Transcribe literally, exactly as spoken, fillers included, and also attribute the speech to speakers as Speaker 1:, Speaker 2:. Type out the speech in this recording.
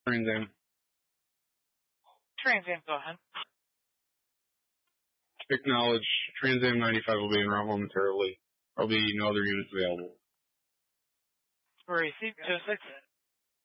Speaker 1: Trans Am.
Speaker 2: Trans Am, go ahead.
Speaker 1: Acknowledge Trans Am ninety-five will be in route momentarily. There'll be no other units available.
Speaker 2: Receive two six.